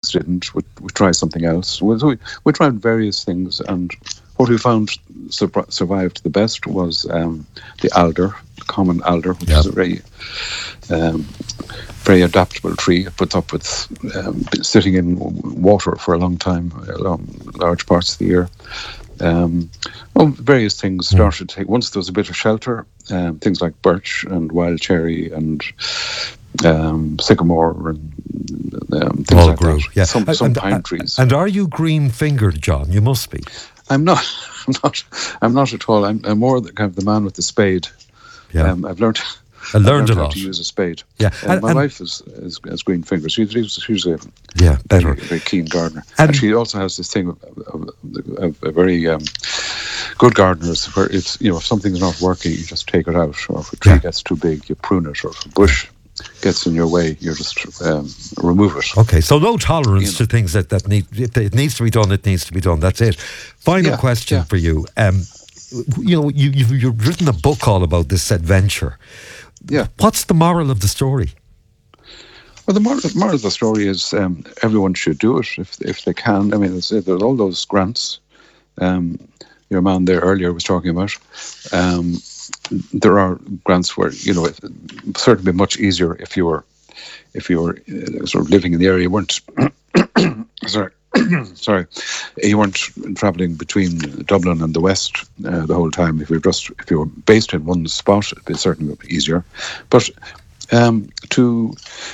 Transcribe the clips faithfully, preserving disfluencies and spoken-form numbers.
things didn't, we we try something else. We we, we tried various things, and what we found sur- survived the best was um, the alder, the common alder, which Yep. is a very um, very adaptable tree. It puts up with um, sitting in water for a long time, along large parts of the year. Um, well, various things started to take. Once there was a bit of shelter, um, things like birch and wild cherry and um, sycamore and um, things All like grew. that. Yeah. Some And- some and, pine trees. And are you green-fingered, John? You must be. I'm not. I'm not. I'm not at all. I'm, I'm more the, kind of the man with the spade. Yeah. Um, I've learned. I learned I've a how lot. to use a spade. Yeah. Um, And- my and- wife is, is has green fingers. She's she's, she's a Yeah, better. very, very keen gardener, And- and, she also has this thing of, of, of, of a very um, good gardeners where it's, you know, if something's not working, you just take it out, or if a tree Yeah. gets too big, you prune it, or if a bush gets in your way, you just um, remove it. Okay, so no tolerance You to things that, that need, if it needs to be done, it needs to be done. That's it. Final Yeah, question yeah. for you. Um, you know, you, you've, you've written a book all about this adventure. Yeah. What's the moral of the story? Well, the moral, the moral of the story is um, everyone should do it if if they can. I mean, it's, there's all those grants. Um, your man there earlier was talking about. Um, there are grants where, you know, it certainly be much easier if you were if you were uh, sort of living in the area. You weren't sorry. Sorry, you weren't travelling between Dublin and the West uh, the whole time. If you're just if you were based in one spot, it'd be certainly easier. But um, to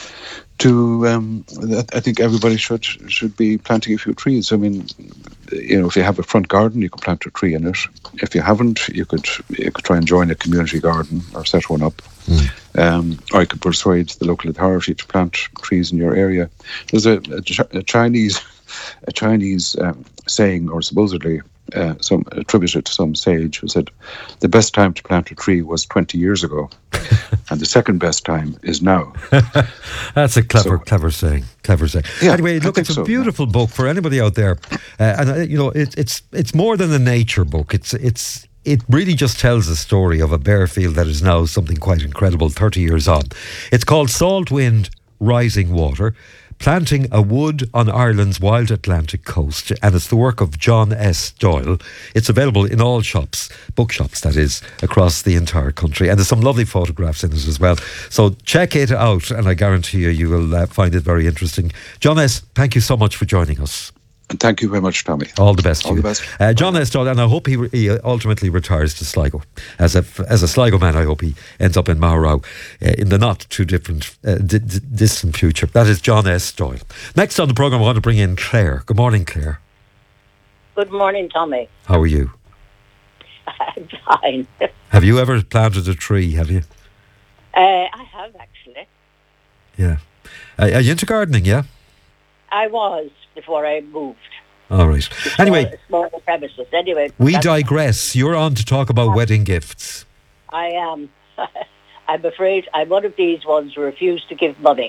to um, I think everybody should should be planting a few trees. I mean, you know, if you have a front garden, you can plant a tree in it. If you haven't, you could you could try and join a community garden or set one up. Mm. Um, or you could persuade the local authority to plant trees in your area. There's a, a, a Chinese. A Chinese um, saying, or supposedly uh, some attributed to some sage, who said, "The best time to plant a tree was twenty years ago, and the second best time is now." That's a clever, So- clever saying. Clever saying. Yeah, anyway, I look, think it's a so, yeah. beautiful book for anybody out there, uh, and uh, you know, it, it's it's more than a nature book. It's it's. It really just tells the story of a bare field that is now something quite incredible thirty years on. It's called Salt Wind, Rising Water, Planting a Wood on Ireland's Wild Atlantic Coast, and it's the work of John S. Doyle. It's available in all shops, bookshops that is, across the entire country, and there's some lovely photographs in it as well. So check it out, and I guarantee you, you will uh, find it very interesting. John S., thank you so much for joining us. And thank you very much, Tommy. All the best to All you. the best. Uh, John S. Doyle, and I hope he, re- he ultimately retires to Sligo. As a, as a Sligo man, I hope he ends up in Maharow uh, in the not too different, uh, d- d- distant future. That is John S. Doyle. Next on the programme, I want to bring in Claire. Good morning, Claire. Good morning, Tommy. How are you? I'm fine. Uh, Have you ever planted a tree, have you? I have, actually. Yeah. Uh, are you into gardening, yeah? I was before I moved. All right. Anyway, Small, small premises. Anyway, we that's- digress. You're on to talk about wedding gifts. I am. I'm afraid I'm one of these ones who refuse to give money.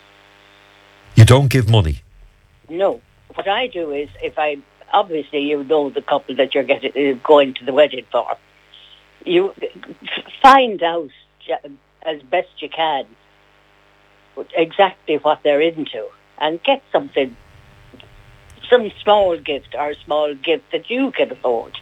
You don't give money. No. What I do is, if I obviously you know the couple that you're getting uh, going to the wedding for, you f- find out j- as best you can exactly what they're into and get something, some small gift or small gift that you can afford.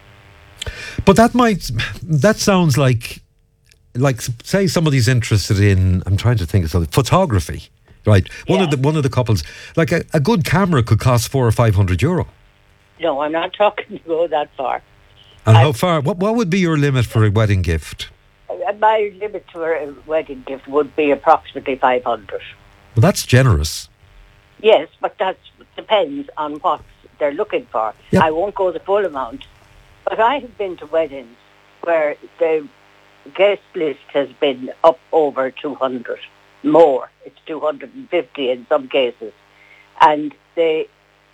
But that might, that sounds like, like say somebody's interested in, I'm trying to think of something, photography, right? One Yeah. of the one of the couples, like a, a good camera could cost four or five hundred euro. No, I'm not talking to go that far. And I- how far? What what would be your limit for a wedding gift? Uh, My limit to a wedding gift would be approximately five hundred. Well, that's generous. Yes, but that depends on what they're looking for. Yep. I won't go the full amount. But I have been to weddings where the guest list has been up over two hundred. More. It's two hundred fifty in some cases. And they,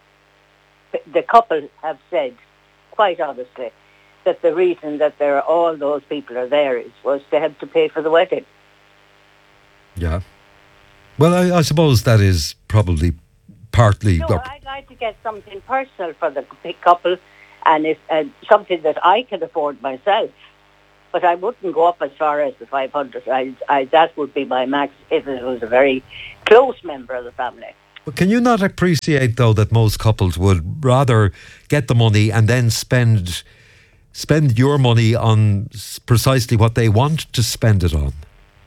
the couple have said, quite honestly, that the reason that there are all those people are there is was to help to pay for the wedding. Yeah. Well, I, I suppose that is probably partly. No, I'd like to get something personal for the couple, and if uh, something that I can afford myself. But I wouldn't go up as far as the five hundred. I, I, that would be my max if it was a very close member of the family. But can you not appreciate, though, that most couples would rather get the money and then spend spend your money on s- precisely what they want to spend it on?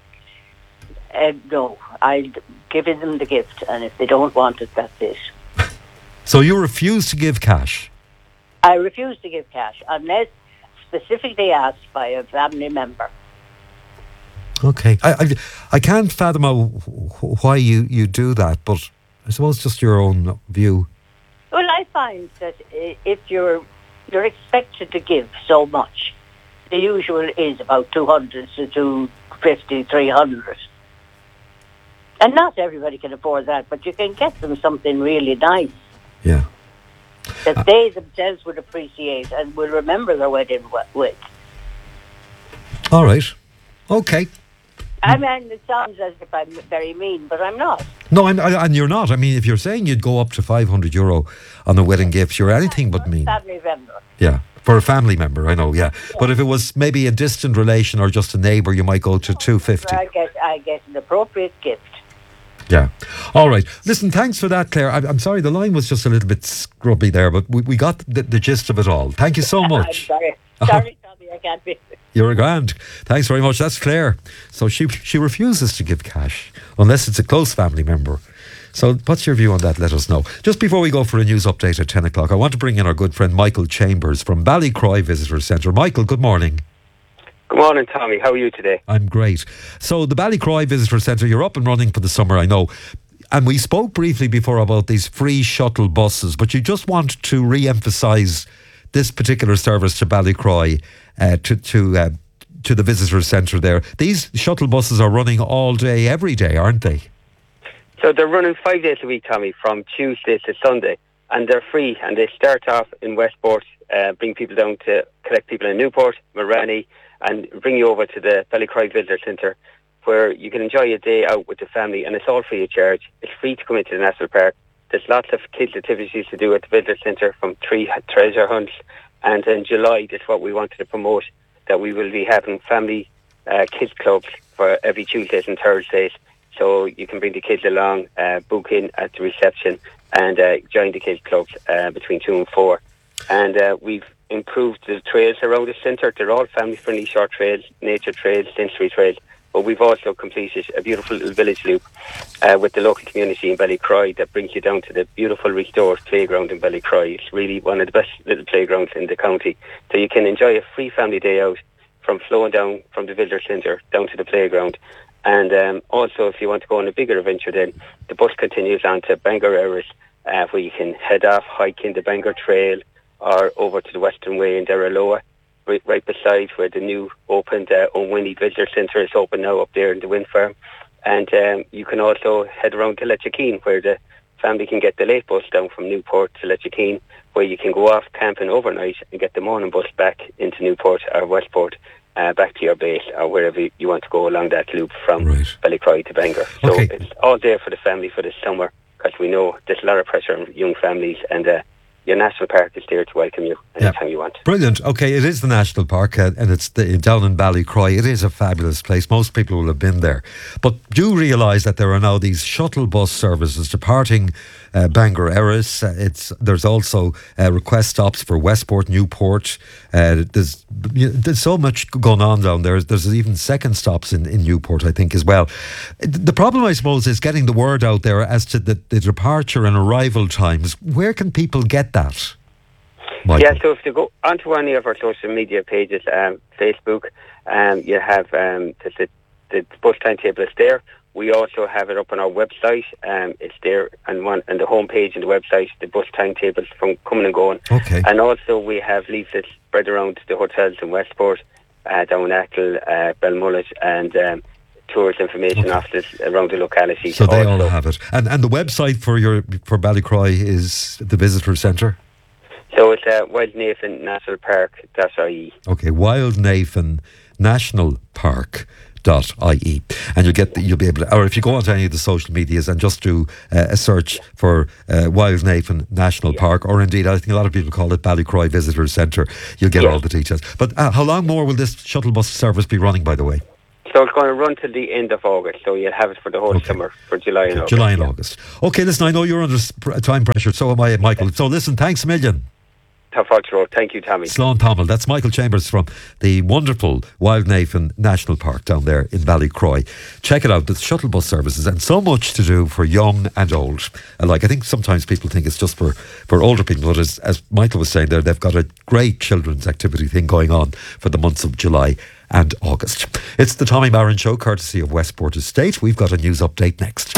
Uh, no, I'll give them the gift, and if they don't want it, that's it. So you refuse to give cash? I refuse to give cash unless specifically asked by a family member. Okay. I I, I can't fathom how, wh- why you, you do that, but I suppose just your own view. Well, I find that i- if you're you're expected to give so much, the usual is about two hundred to two fifty, three hundred. And not everybody can afford that, but you can get them something really nice Yeah. that they themselves would appreciate and will remember their wedding wi- with. All right. Okay. I mean, it sounds as if I'm very mean, but I'm not. No, I'm, I, and you're not. I mean, if you're saying you'd go up to five hundred euro on a wedding gift, you're anything but mean. Family member. Yeah. For a family member, I know, yeah. But if it was maybe a distant relation or just a neighbour, you might go to two fifty. I get, I get an appropriate gift. Yeah. All right. Listen, thanks for that, Claire. I, I'm sorry, the line was just a little bit scrubby there, but we, we got the, the gist of it all. Thank you so I'm much. sorry. Sorry, Tommy, I can't be. You're a grand. Thanks very much. That's Claire. So she she refuses to give cash unless it's a close family member. So what's your view on that? Let us know. Just before we go for a news update at ten o'clock, I want to bring in our good friend Michael Chambers from Ballycroy Visitor Centre. Michael, good morning. Good morning, Tommy. How are you today? I'm great. So the Ballycroy Visitor Centre, you're up and running for the summer, I know. And we spoke briefly before about these free shuttle buses, but you just want to re-emphasise this particular service to Ballycroy, uh, to to uh, to the visitor centre there. These shuttle buses are running all day, every day, aren't they? So they're running five days a week, Tommy, from Tuesday to Sunday, and they're free. And they start off in Westport, uh, bring people down to collect people in Newport, Marani, and bring you over to the Ballycroy Visitor Centre, where you can enjoy a day out with the family, and it's all free of charge. It's free to come into the National Park. There's lots of kids' activities to do at the Visitor Centre, from tree treasure hunts, and in July, that's what we wanted to promote, that we will be having family uh, kids clubs for every Tuesdays and Thursdays. So you can bring the kids along, uh, book in at the reception, and uh, join the kids clubs uh, between two and four. And uh, we've improved the trails around the centre. They're all family-friendly short trails, nature trails, sensory trails. But we've also completed a beautiful little village loop uh, with the local community in Ballycroy that brings you down to the beautiful restored playground in Ballycroy. It's really one of the best little playgrounds in the county. So you can enjoy a free family day out from flowing down from the visitor centre down to the playground. And um, also, if you want to go on a bigger adventure, then the bus continues on to Bangor Erris, uh, where you can head off hiking the Bangor Trail or over to the Western Way in Derraloa, right, right beside where the new opened uh, O'Winnie Visitor Centre is open now up there in the wind farm. And um, you can also head around to Letchakeen, where the family can get the late bus down from Newport to Letchakeen, where you can go off camping overnight and get the morning bus back into Newport or Westport, uh, back to your base or wherever you want to go along that loop from Right. Ballycroy to Bangor. So Okay. it's all there for the family for this summer, because we know there's a lot of pressure on young families, and uh, your national park is there to welcome you anytime you want. Brilliant. Okay, it is the national park, uh, and it's the, down in Ballycroy. It is a fabulous place. Most people will have been there. But do realise that there are now these shuttle bus services departing uh, Bangor Erris. Uh, it's there's also uh, request stops for Westport, Newport. Uh, there's you know, there's so much going on down there. There's even second stops in, in Newport, I think, as well. The problem, I suppose, is getting the word out there as to the, the departure and arrival times. Where can people get that? Michael? Yeah, so if you go onto any of our social media pages, um, Facebook, um, you have um, the, the, the bus timetable is there. We also have it up on our website. Um, it's there on one on the homepage and the website, the bus timetables from coming and going. Okay. And also we have leaflets spread around the hotels in Westport, uh, down Achill, uh, Belmullet, and um, tourist information Okay. offices around the locality. So they all also. have it. And and the website for your for Ballycroy is the visitor centre? So it's uh, Wild Nathan National Park dot I E. Okay, Wild Nathan National Park. Dot ie, and you'll get the, you'll be able to, or if you go onto any of the social medias and just do uh, a search for uh, Wild Nathan National Yeah. Park, or indeed I think a lot of people call it Ballycroy Visitor Centre, you'll get Yeah. all the details. But uh, how long more will this shuttle bus service be running, by the way? So it's going to run till the end of August, so you'll have it for the whole Okay. summer, for July and August. July and yeah. August. Okay, listen, I know you're under sp- time pressure, so am I, Michael. So listen, thanks a million. Top Forty Road. Thank you, Tommy. Slán Tamil. That's Michael Chambers from the wonderful Wildnaven National Park down there in Ballycroy. Check it out. There's shuttle bus services and so much to do for young and old. And like, I think sometimes people think it's just for, for older people, but as, as Michael was saying there, they've got a great children's activity thing going on for the months of July and August. It's the Tommy Marin Show, courtesy of Westport Estate. We've got a news update next.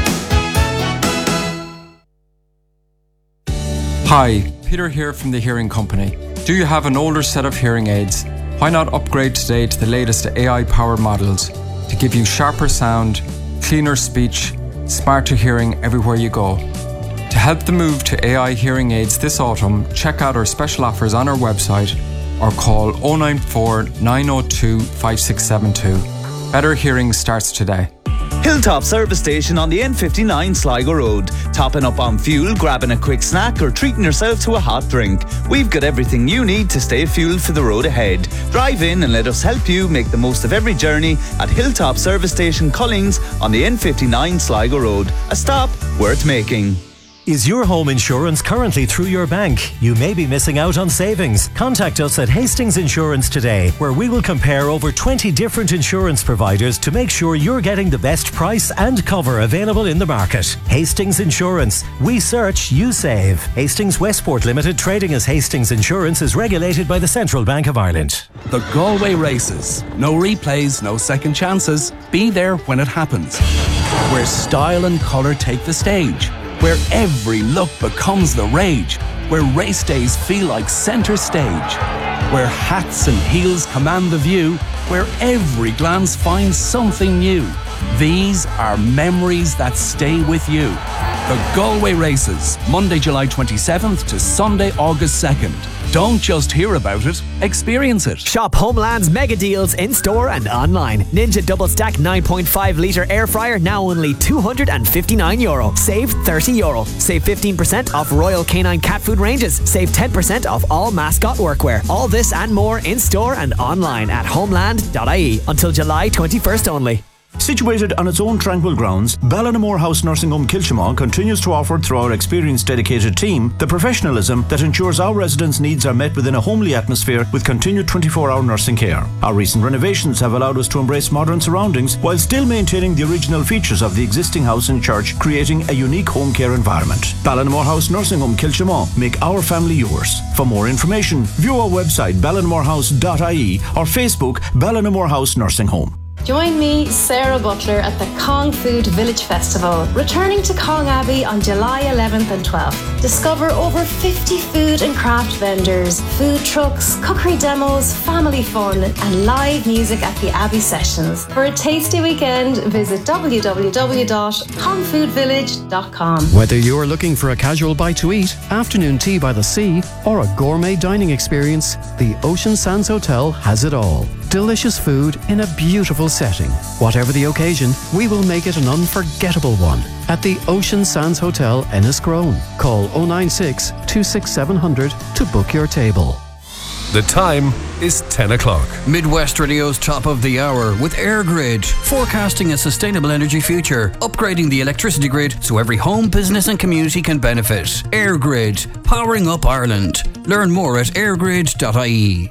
Hi, Peter here from the Hearing Company. Do you have an older set of hearing aids? Why not upgrade today to the latest A I-powered models to give you sharper sound, cleaner speech, smarter hearing everywhere you go? To help the move to A I hearing aids this autumn, check out our special offers on our website or call oh nine four, nine oh two, five six seven two. Better hearing starts today. Hilltop Service Station on the N fifty-nine Sligo Road. Topping up on fuel, grabbing a quick snack or treating yourself to a hot drink. We've got everything you need to stay fueled for the road ahead. Drive in and let us help you make the most of every journey at Hilltop Service Station Collings on the N fifty-nine Sligo Road. A stop worth making. Is your home insurance currently through your bank? You may be missing out on savings. Contact us at Hastings Insurance today, where we will compare over twenty different insurance providers to make sure you're getting the best price and cover available in the market. Hastings Insurance. We search, you save. Hastings Westport Limited, trading as Hastings Insurance, is regulated by the Central Bank of Ireland. The Galway Races. No replays, no second chances. Be there when it happens. Where style and colour take the stage. Where every look becomes the rage. Where race days feel like centre stage. Where hats and heels command the view. Where every glance finds something new. These are memories that stay with you. The Galway Races, Monday, July twenty-seventh to Sunday, August second. Don't just hear about it, experience it. Shop Homeland's mega deals in store and online. Ninja Double Stack nine point five litre air fryer now only two hundred fifty-nine euro. Save thirty euro. Save fifteen percent off Royal Canine cat food ranges. Save ten percent off all mascot workwear. All this and more in store and online at homeland dot I E until July twenty-first only. Situated on its own tranquil grounds, Ballinamore House Nursing Home Kilchimau continues to offer, through our experienced dedicated team, the professionalism that ensures our residents' needs are met within a homely atmosphere with continued twenty-four hour nursing care. Our recent renovations have allowed us to embrace modern surroundings while still maintaining the original features of the existing house and church, creating a unique home care environment. Ballinamore House Nursing Home Kilchimau. Make our family yours. For more information, view our website ballinamore house dot I E or Facebook Ballinamore House Nursing Home. Join me, Sarah Butler, at the Cong Food Village Festival, returning to Cong Abbey on July eleventh and twelfth. Discover over fifty food and craft vendors, food trucks, cookery demos, family fun, and live music at the Abbey Sessions. For a tasty weekend, visit w w w dot cong food village dot com. Whether you're looking for a casual bite to eat, afternoon tea by the sea, or a gourmet dining experience, the Ocean Sands Hotel has it all. Delicious food in a beautiful setting. Whatever the occasion, we will make it an unforgettable one at the Ocean Sands Hotel, Enniscrone. Call oh nine six, two six seven hundred to book your table. The time is ten o'clock. Midwest Radio's top of the hour with AirGrid, forecasting a sustainable energy future, upgrading the electricity grid so every home, business and community can benefit. AirGrid, powering up Ireland. Learn more at airgrid dot I E.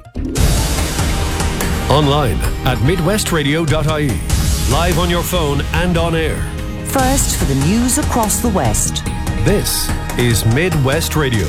Online at midwest radio dot I E. Live on your phone and on air. First for the news across the West. This is Midwest Radio.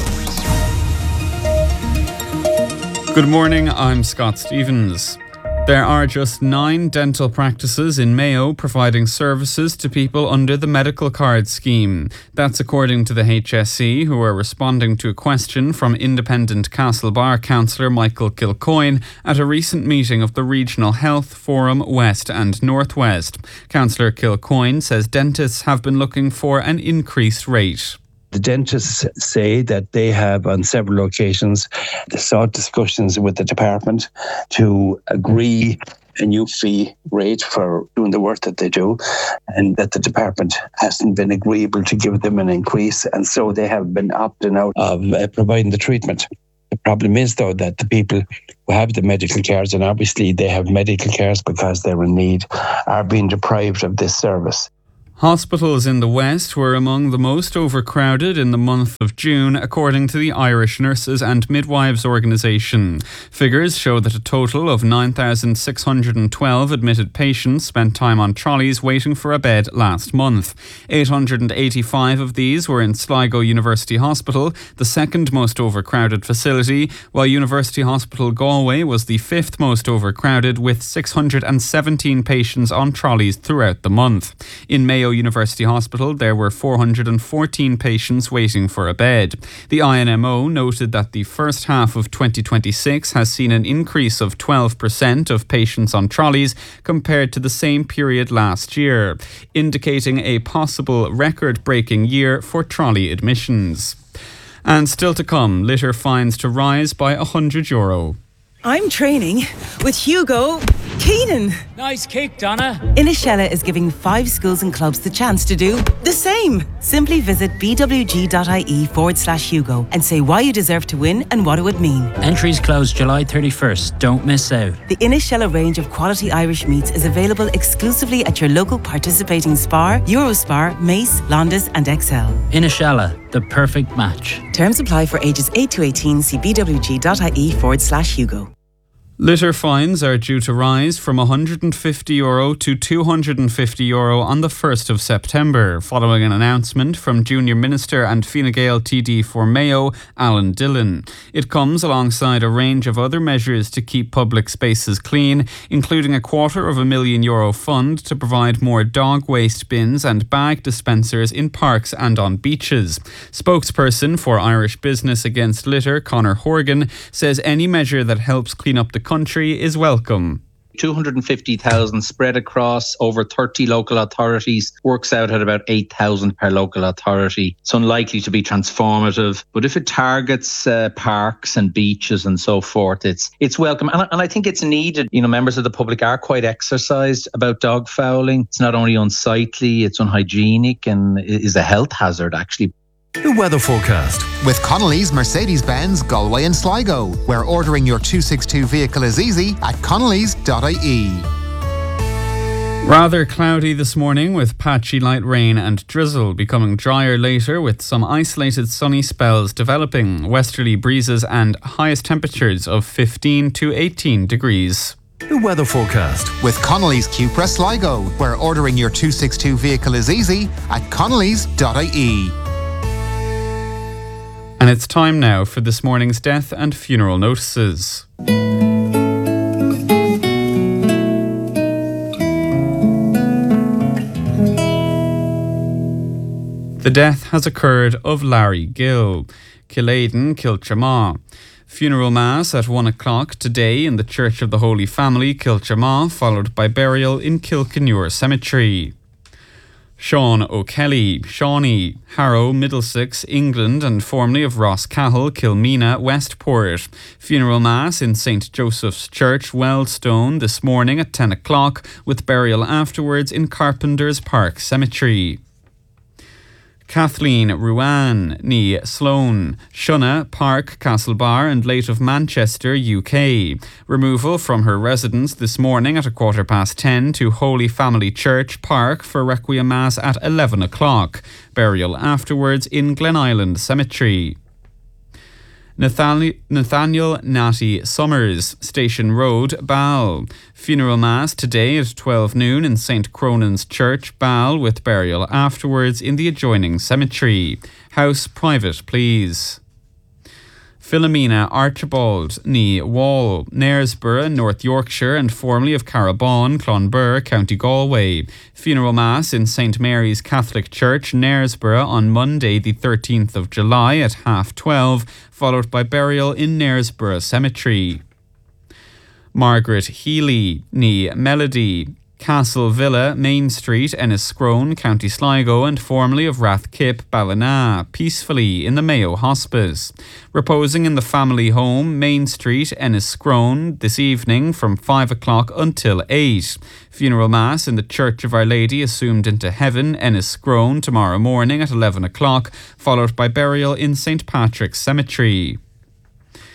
Good morning, I'm Scott Stevens. There are just nine dental practices in Mayo providing services to people under the medical card scheme. That's according to the H S E, who are responding to a question from independent Castlebar councillor Michael Kilcoyne at a recent meeting of the Regional Health Forum West and North West. Councillor Kilcoyne says dentists have been looking for an increased rate. The dentists say that they have on several occasions sought discussions with the department to agree a new fee rate for doing the work that they do, and that the department hasn't been agreeable to give them an increase, and so they have been opting out of uh, providing the treatment. The problem is, though, that the people who have the medical cares, and obviously they have medical cares because they're in need, are being deprived of this service. Hospitals in the West were among the most overcrowded in the month of June, according to the Irish Nurses and Midwives Organisation. Figures show that a total of nine thousand six hundred twelve admitted patients spent time on trolleys waiting for a bed last month. eight hundred eighty-five of these were in Sligo University Hospital, the second most overcrowded facility, while University Hospital Galway was the fifth most overcrowded, with six hundred seventeen patients on trolleys throughout the month. In Mayo University Hospital, there were four hundred fourteen patients waiting for a bed. The I N M O noted that the first half of twenty twenty-six has seen an increase of twelve percent of patients on trolleys compared to the same period last year, indicating a possible record-breaking year for trolley admissions. And still to come, litter fines to rise by one hundred euro. I'm training with Hugo Keenan. Nice kick, Donna. Inishella is giving five schools and clubs the chance to do the same. Simply visit bwg.ie forward slash Hugo and say why you deserve to win and what it would mean. Entries close July thirty-first. Don't miss out. The Inishella range of quality Irish meats is available exclusively at your local participating Spar, Eurospar, Mace, Londis and Excel. Inishella, the perfect match. Terms apply for ages eight to eighteen. See bwg.ie forward slash Hugo. Litter fines are due to rise from one hundred fifty euro to two hundred fifty euro on the first of September, following an announcement from Junior Minister and Fine Gael T D for Mayo, Alan Dillon. It comes alongside a range of other measures to keep public spaces clean, including a quarter of a million euro fund to provide more dog waste bins and bag dispensers in parks and on beaches. Spokesperson for Irish Business Against Litter, Conor Horgan, says any measure that helps clean up the country is welcome. two hundred fifty thousand spread across over thirty local authorities works out at about eight thousand per local authority. It's unlikely to be transformative, but if it targets uh, parks and beaches and so forth, it's it's welcome. And, and I think it's needed. You know, members of the public are quite exercised about dog fouling. It's not only unsightly, it's unhygienic and is a health hazard, actually. The weather forecast with Connolly's Mercedes-Benz Galway and Sligo, where ordering your two sixty-two vehicle is easy at connellys dot I E. Rather cloudy this morning with patchy light rain and drizzle, becoming drier later with some isolated sunny spells developing, westerly breezes and highest temperatures of fifteen to eighteen degrees. The weather forecast with Connolly's Cupra Sligo, where ordering your two sixty-two vehicle is easy at connellys dot I E. And it's time now for this morning's death and funeral notices. The death has occurred of Larry Gill, Killaden, Kilchamaw. Funeral mass at one o'clock today in the Church of the Holy Family, Kilchamaw, followed by burial in Kilkenure Cemetery. Sean O'Kelly, Shawnee, Harrow, Middlesex, England, and formerly of Rosscahill, Kilmena, Westport. Funeral mass in Saint Joseph's Church, Wellstone, this morning at ten o'clock, with burial afterwards in Carpenter's Park Cemetery. Kathleen Ruan, ní Sloan, Shunna, Park, Castlebar and late of Manchester, U K. Removal from her residence this morning at a quarter past ten to Holy Family Church, Park for Requiem Mass at eleven o'clock. Burial afterwards in Glenisland Cemetery. Nathaniel, Nathaniel Natty Summers, Station Road, Ball. Funeral Mass today at twelve noon in Saint Cronan's Church, Ball, with burial afterwards in the adjoining cemetery. House private, please. Philomena Archibald, ní Wall, Knaresborough, North Yorkshire and formerly of Carabon, Clonbur, County Galway. Funeral Mass in Saint Mary's Catholic Church, Knaresborough on Monday the thirteenth of July at half twelve, followed by burial in Knaresborough Cemetery. Margaret Healy, ní Melody, Castle Villa, Main Street, Enniscrone, County Sligo and formerly of Rathkip, Ballina, peacefully in the Mayo Hospice. Reposing in the family home, Main Street, Enniscrone, this evening from five o'clock until eight. Funeral Mass in the Church of Our Lady Assumed into Heaven, Enniscrone, tomorrow morning at eleven o'clock, followed by burial in Saint Patrick's Cemetery.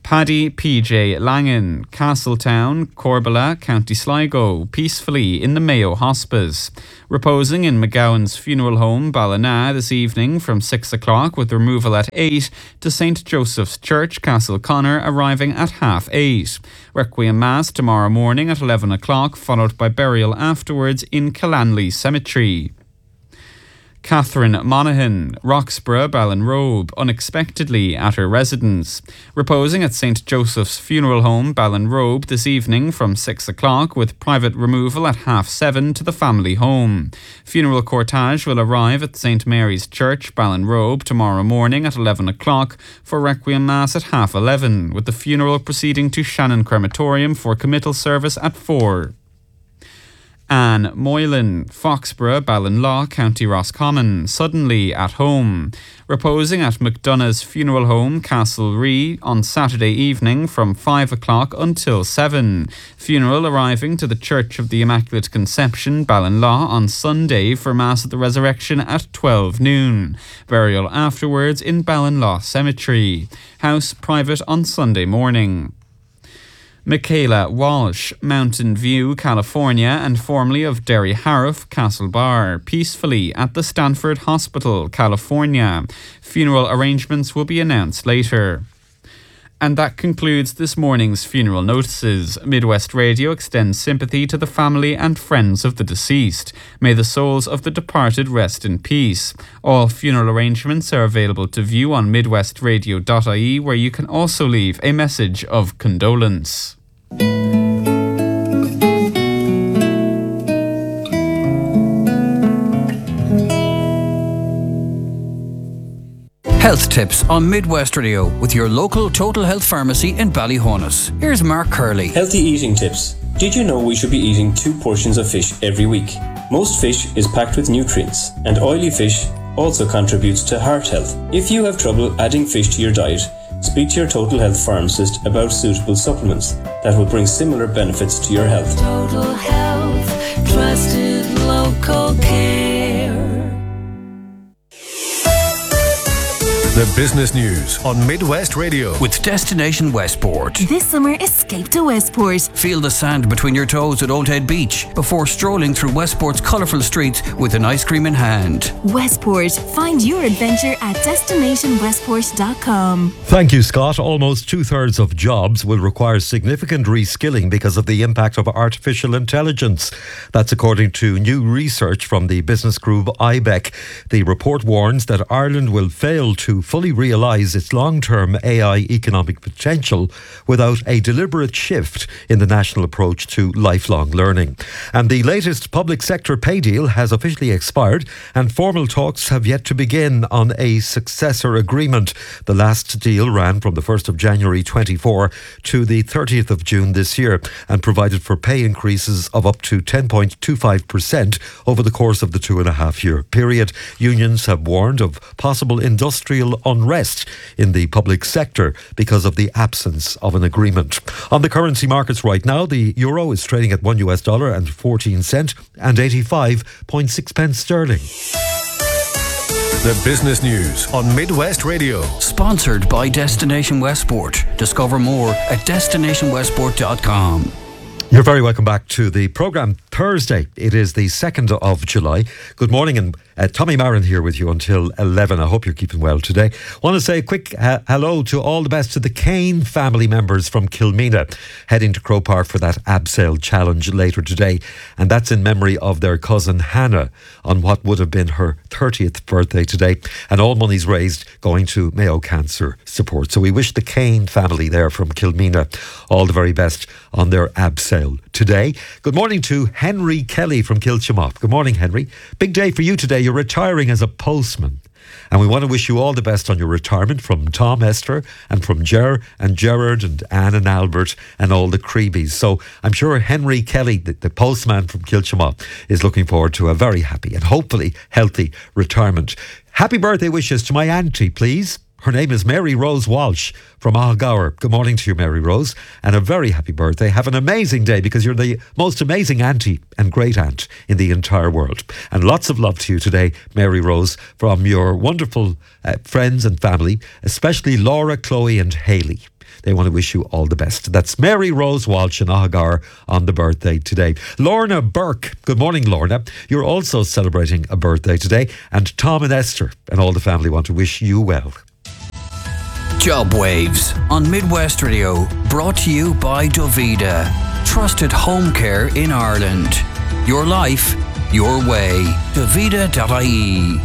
Paddy P J Langan, Castletown, Corbala, County Sligo, peacefully in the Mayo Hospice. Reposing in McGowan's funeral home, Ballina, this evening from six o'clock with removal at eight to Saint Joseph's Church, Castleconnor, arriving at half eight. Requiem Mass tomorrow morning at eleven o'clock, followed by burial afterwards in Killanley Cemetery. Catherine Monaghan, Roxburgh, Ballinrobe, unexpectedly at her residence. Reposing at Saint Joseph's Funeral Home, Ballinrobe, this evening from six o'clock with private removal at half seven to the family home. Funeral cortege will arrive at Saint Mary's Church, Ballinrobe, tomorrow morning at eleven o'clock for Requiem Mass at half eleven, with the funeral proceeding to Shannon Crematorium for committal service at four. Anne Moylan, Foxborough, Ballinlaw, County Roscommon, suddenly at home. Reposing at McDonough's Funeral Home, Castlerea, on Saturday evening from five o'clock until seven. Funeral arriving to the Church of the Immaculate Conception, Ballinlaw, on Sunday for Mass of the Resurrection at twelve noon. Burial afterwards in Ballinlaw Cemetery. House private on Sunday morning. Michaela Walsh, Mountain View, California, and formerly of Derry Harriff, Castlebar, peacefully at the Stanford Hospital, California. Funeral arrangements will be announced later. And that concludes this morning's funeral notices. Midwest Radio extends sympathy to the family and friends of the deceased. May the souls of the departed rest in peace. All funeral arrangements are available to view on midwest radio dot I E, where you can also leave a message of condolence. Health tips on Midwest Radio with your local Total Health Pharmacy in Ballyhonus. Here's Mark Curley. Healthy eating tips. Did you know we should be eating two portions of fish every week? Most fish is packed with nutrients, and oily fish also contributes to heart health. If you have trouble adding fish to your diet, speak to your Total Health pharmacist about suitable supplements that will bring similar benefits to your health. Total Health, trusted local care. The business news on Midwest Radio with Destination Westport. This summer, escape to Westport. Feel the sand between your toes at Old Head Beach before strolling through Westport's colourful streets with an ice cream in hand. Westport. Find your adventure at destination westport dot com. Thank you, Scott. Almost two-thirds of jobs will require significant reskilling because of the impact of artificial intelligence. That's according to new research from the business group I B E C. The report warns that Ireland will fail to fully realise its long-term A I economic potential without a deliberate shift in the national approach to lifelong learning. And the latest public sector pay deal has officially expired, and formal talks have yet to begin on a successor agreement. The last deal ran from the first of January twenty-four to the thirtieth of June this year and provided for pay increases of up to ten point two five percent over the course of the two and a half year period. Unions have warned of possible industrial unrest in the public sector because of the absence of an agreement. On the currency markets right now, the euro is trading at one U S dollar and fourteen cent and eighty-five point six pence sterling. The business news on Midwest Radio. Sponsored by Destination Westport. Discover more at destination westport dot com. You're very welcome back to the programme. Thursday, it is the second of July. Good morning, and uh, Tommy Marin here with you until eleven. I hope you're keeping well today. Want to say a quick uh, hello to all the best to the Kane family members from Kilmena, heading to Croke Park for that abseil challenge later today. And that's in memory of their cousin Hannah on what would have been her thirtieth birthday today. And all monies raised going to Mayo Cancer Support. So we wish the Kane family there from Kilmena all the very best on their abseil today. Good morning to Henry Kelly from Kilchimoff. Good morning, Henry. Big day for you today. You're retiring as a postman. And we want to wish you all the best on your retirement from Tom, Esther, and from Ger and Gerard and Anne and Albert and all the Creebies. So I'm sure Henry Kelly, the, the postman from Kilchimoff, is looking forward to a very happy and hopefully healthy retirement. Happy birthday wishes to my auntie, please. Her name is Mary Rose Walsh from Ahgower. Good morning to you, Mary Rose, and a very happy birthday. Have an amazing day because you're the most amazing auntie and great aunt in the entire world. And lots of love to you today, Mary Rose, from your wonderful uh, friends and family, especially Laura, Chloe and Hayley. They want to wish you all the best. That's Mary Rose Walsh in Ahagar on the birthday today. Lorna Burke. Good morning, Lorna. You're also celebrating a birthday today. And Tom and Esther and all the family want to wish you well. Job Waves on Midwest Radio, brought to you by Dovida. Trusted home care in Ireland. Your life, your way. Dovida dot I E.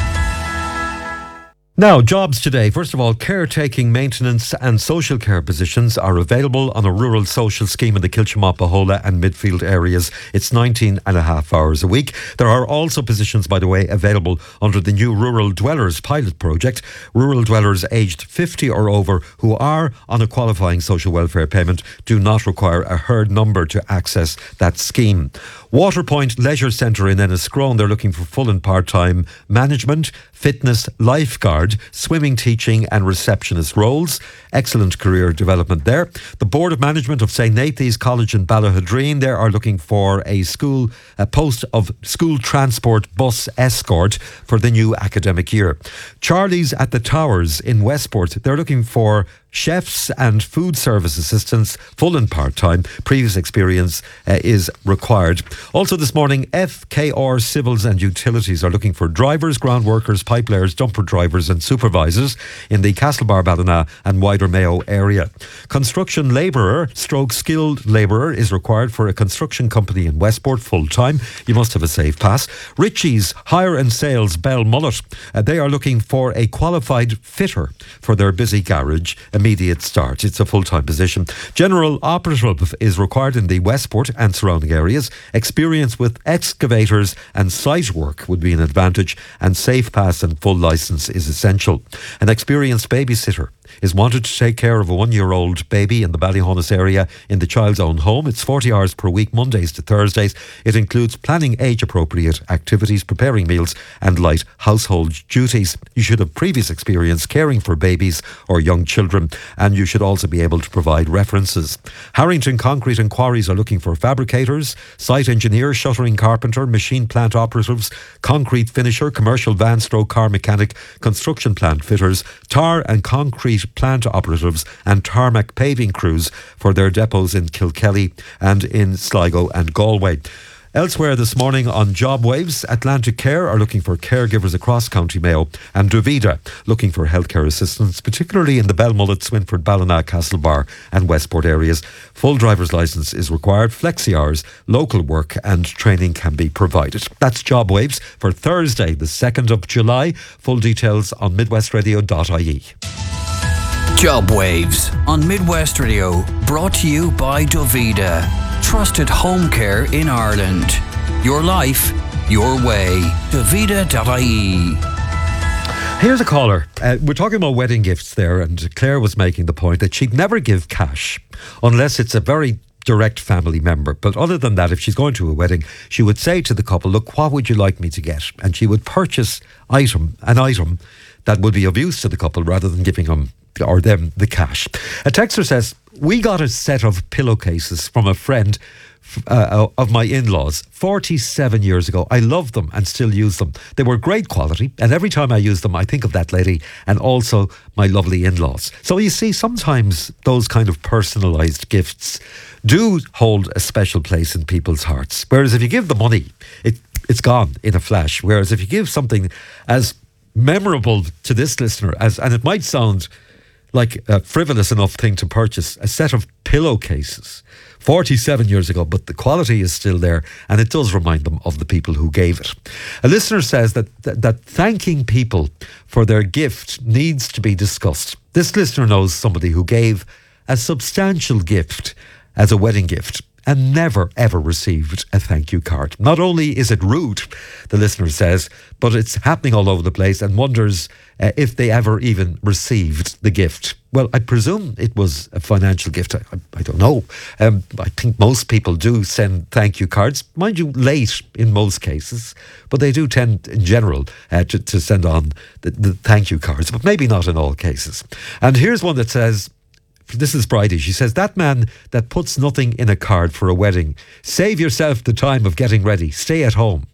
Now, jobs today. First of all, caretaking, maintenance and social care positions are available on a rural social scheme in the Kiltimagh, Bahola and Midfield areas. It's nineteen and a half hours a week. There are also positions, by the way, available under the new Rural Dwellers pilot project. Rural dwellers aged fifty or over who are on a qualifying social welfare payment do not require a herd number to access that scheme. Waterpoint Leisure Centre in Enniscrone, they're looking for full and part-time management, fitness, lifeguard, swimming teaching and receptionist roles. Excellent career development there. The Board of Management of Saint Nathan's College in Ballahadreen, they are looking for a school, a post of school transport bus escort for the new academic year. Charlie's at the Towers in Westport, they're looking for chefs and food service assistants, full and part-time. Previous experience uh, is required. Also this morning, F K R Civils and Utilities are looking for drivers, ground workers, pipe layers, dumper drivers and supervisors in the Castlebar, Ballina and wider Mayo area. Construction labourer, stroke skilled labourer is required for a construction company in Westport full-time. You must have a safe pass. Richie's Hire and Sales Belmullet, uh, they are looking for a qualified fitter for their busy garage. Immediate start. It's a full-time position. General operative is required in the Westport and surrounding areas. Experience with excavators and site work would be an advantage, and safe pass and full licence is essential. An experienced babysitter is wanted to take care of a one-year-old baby in the Ballyhonus area in the child's own home. It's forty hours per week, Mondays to Thursdays. It includes planning age-appropriate activities, preparing meals and light household duties. You should have previous experience caring for babies or young children, and you should also be able to provide references. Harrington Concrete and Quarries are looking for fabricators, site engineer, shuttering carpenter, machine plant operatives, concrete finisher, commercial van stroke car mechanic, construction plant fitters, tar and concrete plant operatives and tarmac paving crews for their depots in Kilkelly and in Sligo and Galway. Elsewhere this morning on Job Waves, Atlantic Care are looking for caregivers across County Mayo, and Dovida looking for healthcare assistance, particularly in the Belmullet, Swinford, Ballina, Castlebar and Westport areas. Full driver's licence is required, flexi hours, local work and training can be provided. That's Job Waves for Thursday the second of July. Full details on midwest radio dot I E. Job Waves on Midwest Radio, brought to you by Dovida. Trusted home care in Ireland. Your life, your way. Dovida dot I E. Here's a caller. Uh, we're talking about wedding gifts there, and Claire was making the point that she'd never give cash unless it's a very direct family member. But other than that, if she's going to a wedding, she would say to the couple, look, what would you like me to get? And she would purchase item an item that would be of use to the couple rather than giving them or them the cash. A texter says, we got a set of pillowcases from a friend uh, of my in-laws forty-seven years ago. I love them and still use them. They were great quality, and every time I use them I think of that lady and also my lovely in-laws. So you see, sometimes those kind of personalised gifts do hold a special place in people's hearts. Whereas if you give the money, it, it's gone in a flash. Whereas if you give something as memorable to this listener as, and it might sound like a frivolous enough thing to purchase, a set of pillowcases forty-seven years ago, but the quality is still there and it does remind them of the people who gave it. A listener says that, that, that thanking people for their gift needs to be discussed. This listener knows somebody who gave a substantial gift as a wedding gift and never ever received a thank you card. Not only is it rude, the listener says, but it's happening all over the place, and wonders uh, if they ever even received the gift. Well, I presume it was a financial gift. I, I don't know. Um, I think most people do send thank you cards, mind you, late in most cases, but they do tend in general uh, to, to send on the, the thank you cards, but maybe not in all cases. And here's one that says, this is Bridie. She says, that man that puts nothing in a card for a wedding, save yourself the time of getting ready. Stay at home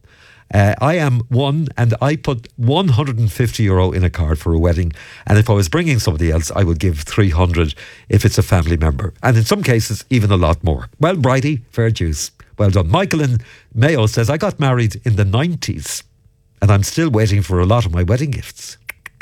Uh, I am one, and I put one hundred fifty euro in a card for a wedding. And if I was bringing somebody else, I would give three hundred if it's a family member. And in some cases, even a lot more. Well, Brighty, fair dues. Well done. Michael in Mayo says, I got married in the nineties, and I'm still waiting for a lot of my wedding gifts.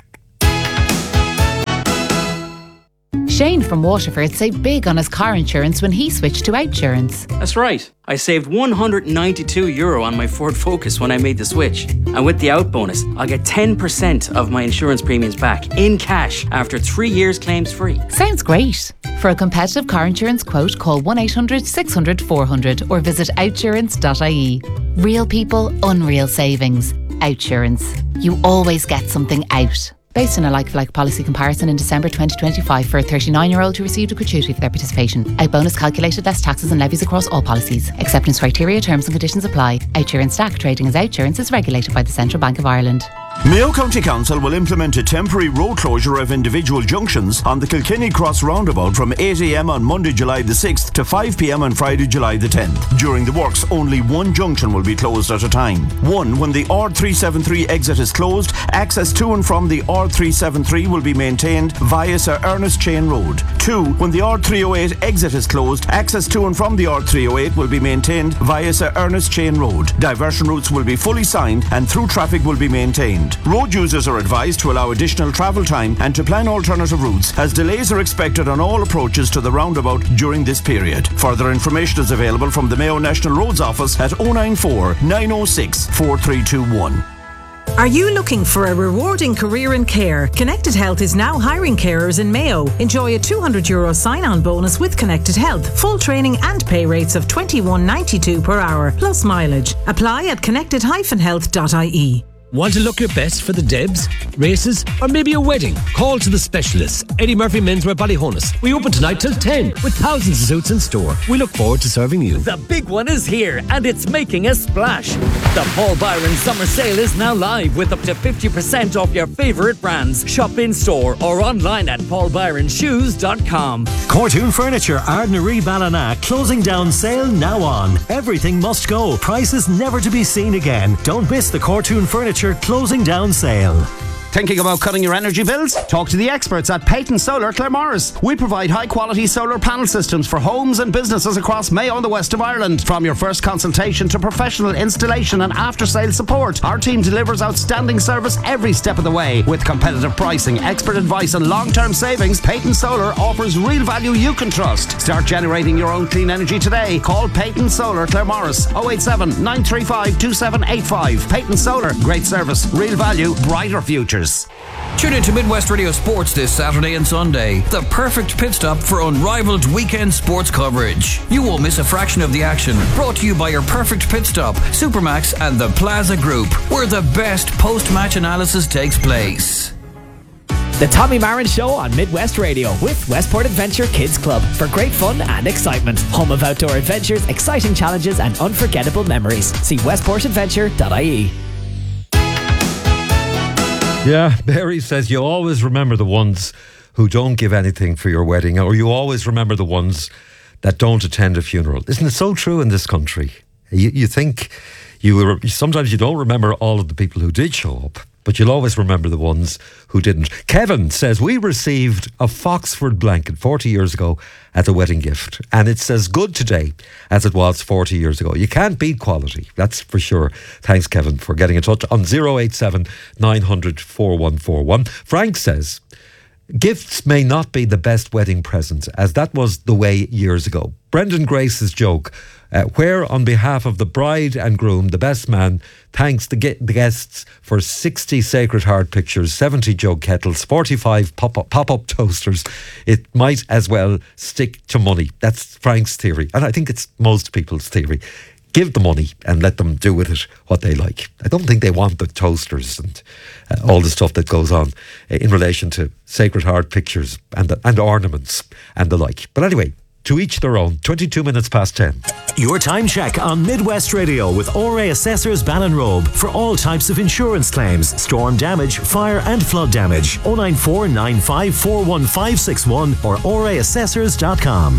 Shane from Waterford saved big on his car insurance when he switched to Outsurance. That's right. I saved one hundred ninety-two euro on my Ford Focus when I made the switch. And with the out bonus, I'll get ten percent of my insurance premiums back in cash after three years claims free. Sounds great. For a competitive car insurance quote, call one eight hundred six hundred four hundred or visit outsurance dot I E. Real people, unreal savings. Outsurance. You always get something out. Based on a like-for-like policy comparison in December twenty twenty-five for a thirty-nine-year-old who received a gratuity for their participation. Out bonus calculated less taxes and levies across all policies. Acceptance criteria, terms and conditions apply. Outsurance Stack trading as Outsurance is regulated by the Central Bank of Ireland. Mayo County Council will implement a temporary road closure of individual junctions on the Kilkenny Cross roundabout from eight a m on Monday, July the sixth to five p m on Friday, July the tenth. During the works, only one junction will be closed at a time. One, when the R three seventy-three exit is closed, access to and from the R three seventy-three will be maintained via Sir Ernest Chain Road. Two, when the R three oh eight exit is closed, access to and from the R three oh eight will be maintained via Sir Ernest Chain Road. Diversion routes will be fully signed and through traffic will be maintained. Road users are advised to allow additional travel time and to plan alternative routes, as delays are expected on all approaches to the roundabout during this period. Further information is available from the Mayo National Roads Office at oh nine four, nine oh six, four three two one. Are you looking for a rewarding career in care? Connected Health is now hiring carers in Mayo. Enjoy a two hundred euro sign-on bonus with Connected Health, full training and pay rates of twenty-one ninety-two per hour, plus mileage. Apply at connected dash health dot I E. Want to look your best for the Debs, races, or maybe a wedding? Call to the specialists. Eddie Murphy Menswear Ballyhonus. We open tonight till ten with thousands of suits in store. We look forward to serving you. The big one is here and it's making a splash. The Paul Byron Summer Sale is now live with up to fifty percent off your favourite brands. Shop in store or online at paul byron shoes dot com. Cortoon Furniture, Ardnaree Ballina, closing down sale now on. Everything must go. Prices never to be seen again. Don't miss the Cortoon Furniture closing down sale. Thinking about cutting your energy bills? Talk to the experts at Peyton Solar Claremorris. We provide high-quality solar panel systems for homes and businesses across Mayo and the west of Ireland. From your first consultation to professional installation and after-sales support, our team delivers outstanding service every step of the way. With competitive pricing, expert advice and long-term savings, Peyton Solar offers real value you can trust. Start generating your own clean energy today. Call Peyton Solar Claremorris oh eight seven, nine three five, two seven eight five. Peyton Solar, great service, real value, brighter futures. Tune in to Midwest Radio Sports this Saturday and Sunday. The perfect pit stop for unrivaled weekend sports coverage. You won't miss a fraction of the action. Brought to you by your perfect pit stop, Supermax and the Plaza Group, where the best post-match analysis takes place. The Tommy Marin Show on Midwest Radio with Westport Adventure Kids Club for great fun and excitement. Home of outdoor adventures, exciting challenges and unforgettable memories. See westport adventure dot I E. Yeah, Barry says you always remember the ones who don't give anything for your wedding, or you always remember the ones that don't attend a funeral. Isn't it so true in this country? You, you think you were, sometimes you don't remember all of the people who did show up, but you'll always remember the ones who didn't. Kevin says, we received a Foxford blanket forty years ago as a wedding gift, and it's as good today as it was forty years ago. You can't beat quality, that's for sure. Thanks, Kevin, for getting in touch on oh eight seven, nine hundred, four one four one. Frank says, gifts may not be the best wedding present, as that was the way years ago. Brendan Grace's joke, uh, where on behalf of the bride and groom, the best man thanks the, ge- the guests for sixty Sacred Heart pictures, seventy jug kettles, forty-five pop-up, pop-up toasters. It might as well stick to money. That's Frank's theory, and I think it's most people's theory. Give the money and let them do with it what they like. I don't think they want the toasters and uh, all the stuff that goes on uh, in relation to Sacred Heart pictures and, the, and ornaments and the like. But anyway, to each their own. twenty-two minutes past ten. Your time check on Midwest Radio with O R A Assessors Ballinrobe for all types of insurance claims, storm damage, fire and flood damage. oh nine four, nine five four one five six one or O R A assessors dot com.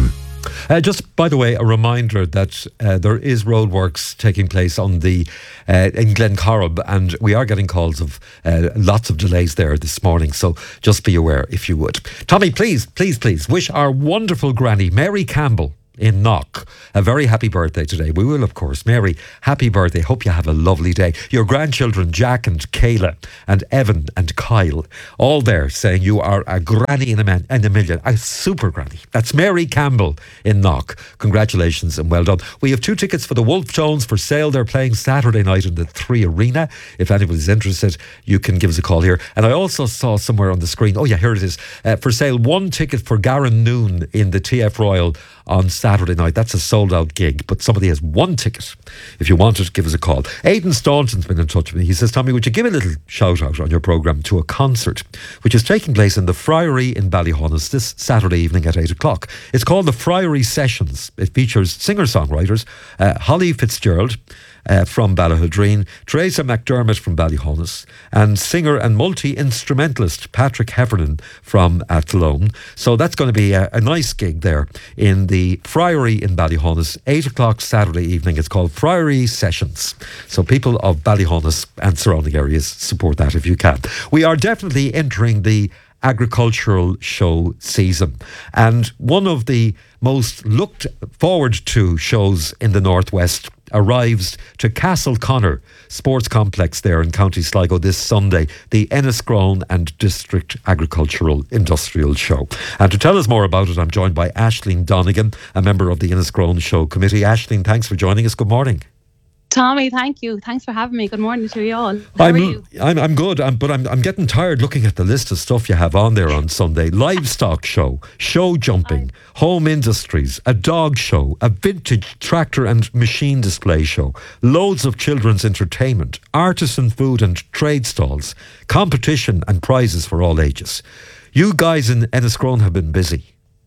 Uh, just by the way, a reminder that uh, there is roadworks taking place on the uh, in Glencorrib, and we are getting calls of uh, lots of delays there this morning. So just be aware, if you would. Tommy, please, please, please wish our wonderful granny Mary Campbell in Knock a very happy birthday today. We will, of course. Mary, happy birthday. Hope you have a lovely day. Your grandchildren Jack and Kayla and Evan and Kyle, all there saying you are a granny in a, man, in a million, a super granny. That's Mary Campbell in Knock. Congratulations and well done. We have two tickets for the Wolf Tones for sale. They're playing Saturday night in the Three Arena. If anybody's interested, you can give us a call here. And I also saw somewhere on the screen, oh yeah, here it is, uh, for sale one ticket for Garen Noon in the T F Royal on Saturday night. That's a sold out gig, but somebody has one ticket. If you want it, give us a call. Aidan Staunton's been in touch with me. He says, Tommy, would you give a little shout out on your programme to a concert which is taking place in the Friary in Ballyhonus this Saturday evening at eight o'clock. It's called the Friary Sessions. It features singer-songwriters uh, Holly Fitzgerald Uh, from Ballahildreen, Teresa McDermott from Ballyhonus, and singer and multi-instrumentalist Patrick Heffernan from Athlone. So that's going to be a, a nice gig there in the Friary in Ballyhonus, eight o'clock Saturday evening. It's called Friary Sessions. So people of Ballyhonus and surrounding areas, support that if you can. We are definitely entering the agricultural show season, and one of the most looked forward to shows in the Northwest arrives to Castleconnor Sports Complex there in County Sligo this Sunday, the Enniscrone and District Agricultural Industrial Show. And to tell us more about it, I'm joined by Aisling Donegan, a member of the Enniscrone Show Committee. Aisling, thanks for joining us. Good morning. Tommy, thank you. Thanks for having me. Good morning to you all. How I'm, are you? I'm, I'm good, I'm, but I'm, I'm getting tired looking at the list of stuff you have on there on Sunday. Livestock show, show jumping, home industries, a dog show, a vintage tractor and machine display show, loads of children's entertainment, artisan food and trade stalls, competition and prizes for all ages. You guys in Enniscrone have been busy.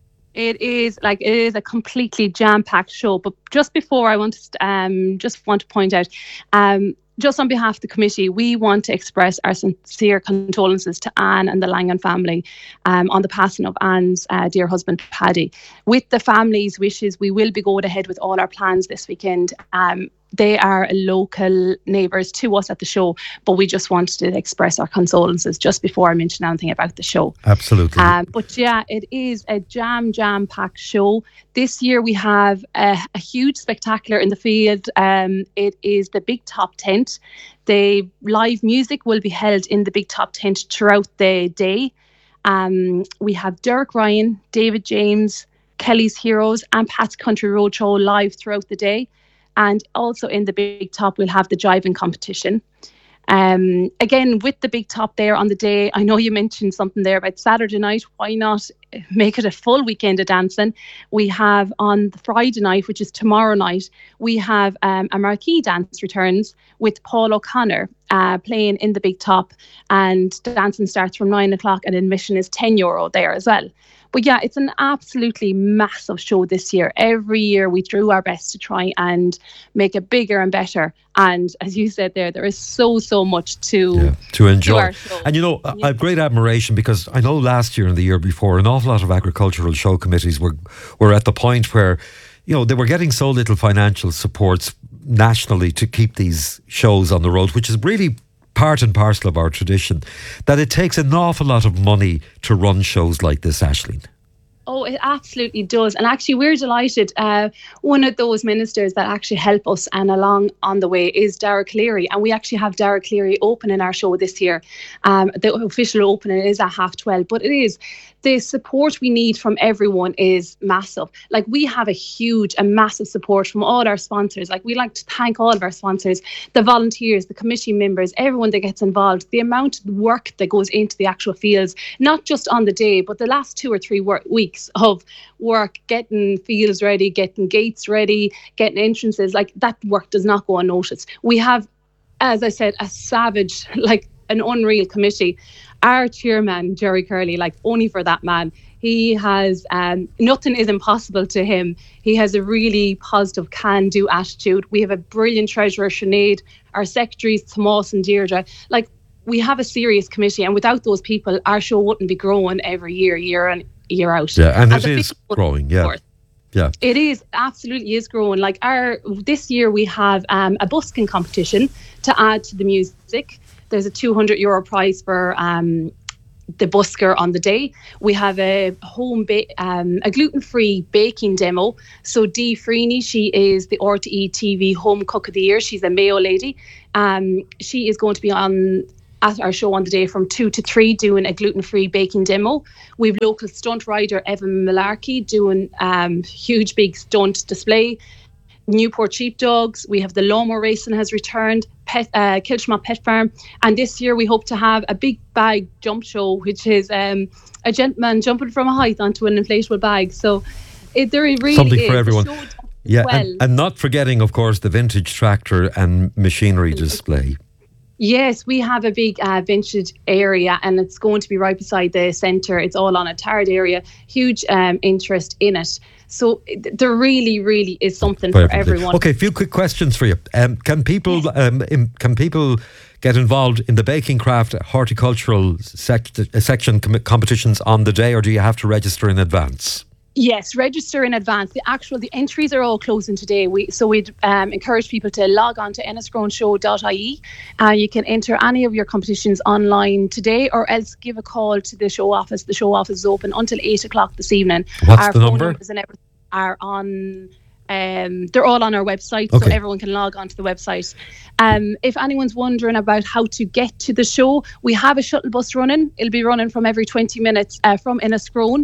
It is like it is a completely jam-packed show. But just before, I want to um, just want to point out, um, just on behalf of the committee, we want to express our sincere condolences to Anne and the Langan family um, on the passing of Anne's uh, dear husband Paddy. With the family's wishes, we will be going ahead with all our plans this weekend. Um, They are local neighbours to us at the show, but we just wanted to express our condolences just before I mention anything about the show. Absolutely. Um, but yeah, it is a jam, jam-packed show. This year we have a, a huge spectacular in the field. Um, it is the Big Top Tent. The live music will be held in the Big Top Tent throughout the day. Um, we have Derek Ryan, David James, Kelly's Heroes and Pat's Country Roadshow live throughout the day. And also in the Big Top, we'll have the jiving competition. Um, again, with the Big Top there on the day, I know you mentioned something there about Saturday night. Why not make it a full weekend of dancing? We have on the Friday night, which is tomorrow night, we have um, a marquee dance returns with Paul O'Connor uh, playing in the Big Top. And dancing starts from nine o'clock and admission is ten euro there as well. But yeah, it's an absolutely massive show this year. Every year we do our best to try and make it bigger and better. And as you said there, there is so, so much to, yeah, to enjoy. To our show. And you know, I have great admiration because I know last year and the year before, an awful lot of agricultural show committees were, were at the point where, you know, they were getting so little financial supports nationally to keep these shows on the road, which is really part and parcel of our tradition, that it takes an awful lot of money to run shows like this, Aisling. Oh, it absolutely does. And actually, we're delighted. Uh, one of those ministers that actually help us and along on the way is Dara Cleary. And we actually have Dara Cleary opening our show this year. Um, the official opening is at half twelve, but it is. The support we need from everyone is massive. Like, we have a huge and massive support from all our sponsors. Like, we like to thank all of our sponsors, the volunteers, the committee members, everyone that gets involved, the amount of work that goes into the actual fields, not just on the day, but the last two or three work weeks of work, getting fields ready, getting gates ready, getting entrances. Like, that work does not go unnoticed. We have, as I said, a savage, like an unreal committee. Our chairman, Jerry Curley, like, only for that man, he has, um, nothing is impossible to him. He has a really positive can-do attitude. We have a brilliant treasurer, Sinead, our secretaries, Tomas and Deirdre. Like, we have a serious committee, and without those people, our show wouldn't be growing every year, year in, year out. Yeah, and, and it is growing, yeah. Yeah. It is, absolutely is growing. Like our this year we have um, a busking competition to add to the music. There's a two hundred euro prize for um, the busker on the day. We have a home ba- um, a gluten-free baking demo. So Dee Freeney, she is the R T E T V Home Cook of the Year. She's a Mayo lady. Um, she is going to be on at our show on the day from two to three doing a gluten-free baking demo. We have local stunt rider Evan Malarkey doing um huge big stunt display. Newport Sheepdogs, we have the lawnmower racing has returned, Pet, uh, Kilshma Pet Farm, and this year we hope to have a big bag jump show, which is um, a gentleman jumping from a height onto an inflatable bag. So it, there really Something is for everyone. The show does Yeah, well. and, and not forgetting, of course, the vintage tractor and machinery display. Yes, we have a big uh, vintage area, and it's going to be right beside the centre. It's all on a tarred area. Huge um, interest in it. So it, there really, really is something for everyone. Okay, a few quick questions for you. Um, can people um, im- can people get involved in the baking craft horticultural sec- section com- competitions on the day, or do you have to register in advance? Yes, register in advance. The actual the entries are all closing today. We so we'd um, encourage people to log on to enniscrone show dot I E. Uh, you can enter any of your competitions online today, or else give a call to the show office. The show office is open until eight o'clock this evening. What's our the phone number? numbers and everything are on. Um, they're all on our website, Okay. so everyone can log onto the website. Um, if anyone's wondering about how to get to the show, we have a shuttle bus running. It'll be running from every twenty minutes uh, from Enniscrone.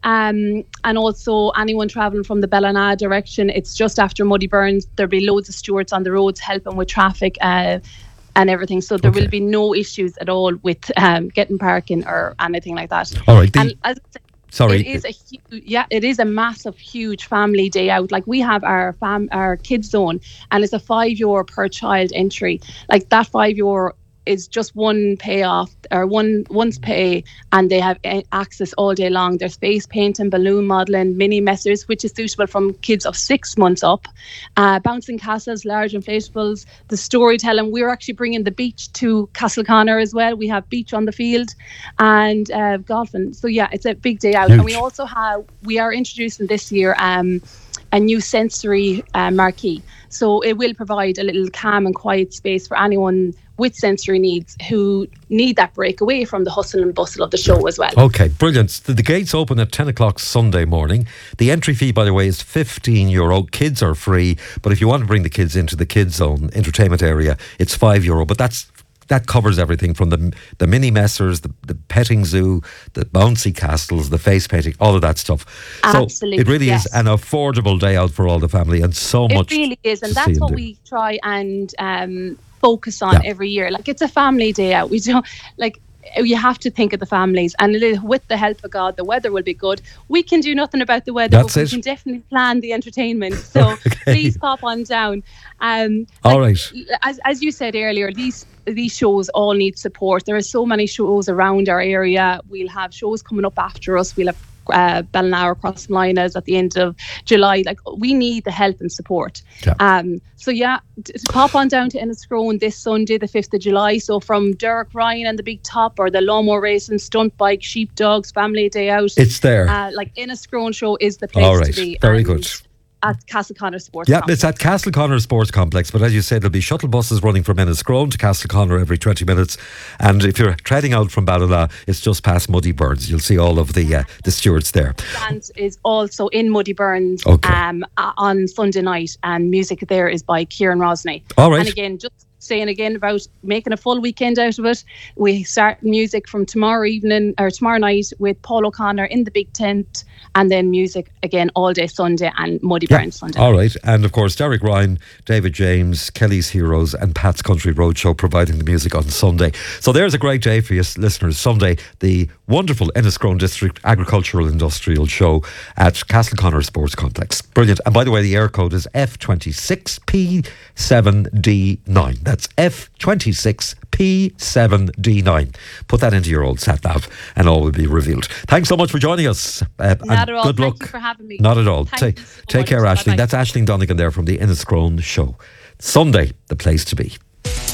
Um, and also anyone travelling from the Ballina direction, it's just after Muddy Burns. There'll be loads of stewards on the roads helping with traffic uh, and everything. So there Okay. will be no issues at all with um, getting parking or anything like that. All right. The, And as I said, sorry. it is a huge, yeah, it is a massive, huge family day out. Like we have our fam, our kids zone, and it's a five euro per child entry. Like that five euro is just one payoff or one one's pay, and they have a- access all day long. There's face painting, balloon modelling, mini messers, which is suitable from kids of six months up, uh, bouncing castles, large inflatables, the storytelling. We're actually bringing the beach to Castleconnor as well. We have beach on the field and uh, golfing. So yeah, it's a big day out. Huge. And we also have we are introducing this year um, a new sensory uh, marquee. So it will provide a little calm and quiet space for anyone with sensory needs who need that break away from the hustle and bustle of the show as well. Okay, brilliant. The, the gates open at ten o'clock Sunday morning. The entry fee, by the way, is fifteen euro. Kids are free, but if you want to bring the kids into the kids zone entertainment area, it's five euro. But that's that covers everything from the the mini messers, the, the petting zoo, the bouncy castles, the face painting, all of that stuff. So Absolutely, it really yes. is an affordable day out for all the family, and so It much. really is, and to see that's and what do. we try and um, focus on Yeah. every year. Like it's a family day out. We don't like. You have to think of the families, and it is- with the help of God, the weather will be good. We can do nothing about the weather, That's but we it. can definitely plan the entertainment. So please pop on down. Um, All right. as as you said earlier, these these shows all need support. There are so many shows around our area. We'll have shows coming up after us. We'll have uh, Ballinaur Cross Linas at the end of July. Like we need the help and support. Yeah. Um, so yeah, d- pop on down to Enniscrone this Sunday, the fifth of July. So from Derek Ryan and the Big Top, or the lawnmower racing, stunt bike, sheepdogs, family day out. It's there. Uh, like Enniscrone show is the place All right, to be. very and good. At Castleconnor Sports Yeah, Complex. it's at Castleconnor Sports Complex, but as you said, there'll be shuttle buses running from Enniscrone to Castleconnor every twenty minutes. And if you're treading out from Ballina, it's just past Muddy Burns. You'll see all of the uh, the stewards there. Band is also in Muddy Burns Okay. um, uh, on Sunday night, and music there is by Kieran Rosney. All right. And again, just saying again about making a full weekend out of it. We start music from tomorrow evening or tomorrow night with Paul O'Connor in the big tent, and then music again all day Sunday and Muddy Yeah. Burns Sunday. All right. And of course, Derek Ryan, David James, Kelly's Heroes, and Pat's Country Roadshow providing the music on Sunday. So there's a great day for you listeners. Sunday, the wonderful Enniscrone District Agricultural Industrial Show at Castleconnor Sports Complex. Brilliant. And by the way, the air code is F twenty-six P seven D nine. That's F twenty-six P seven D nine. Put that into your old sat nav and all will be revealed. Thanks so much for joining us. Uh, Not and at all. Good Thank luck. you for having me. Not at all. Thank Take, you so take much. care, Aisling. Bye-bye. That's Aisling Donegan there from the Enniscrone Show. Sunday, the place to be.